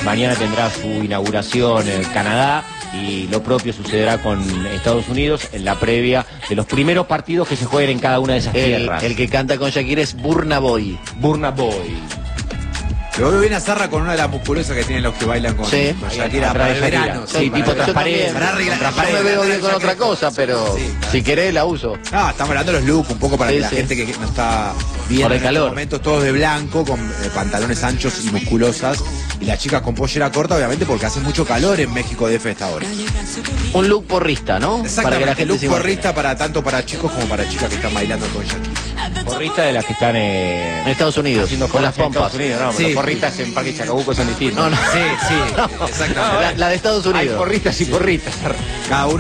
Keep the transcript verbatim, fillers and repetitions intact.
mañana tendrá su inauguración en Canadá y lo propio sucederá con Estados Unidos en la previa de los primeros partidos que se jueguen en cada una de esas El, tierras. el que canta con Shakira es Burna Boy. Burna Boy. Lo veo bien a Zarra con una de las musculosas que tienen los que bailan con, Sí. con Shakira para el verano. Sí, tipo Yo transparente. también. Para arreglar- Yo para me veo arreglar bien con la otra chaqueta. cosa, pero Sí, claro. si querés la uso. No, estamos hablando de los looks un poco para Sí, que la sí. gente que no está viendo Por el en calor. estos momentos todos de blanco, con eh, pantalones anchos y musculosas, y las chicas con pollera corta, obviamente porque hace mucho calor en México D F a esta hora. Un look porrista, ¿no? Para que la Exactamente, gente look se imagine. porrista para tanto para chicos como para chicas que están bailando con Shakira. Porristas de las que están eh, En Estados Unidos, haciendo con las colas en pompas. Estados Unidos, no, Sí. los porristas en Parque Chacabuco son distintos. No, no. Sí, sí, exactamente. La, la de Estados Hay Unidos. porristas y porristas. Cada uno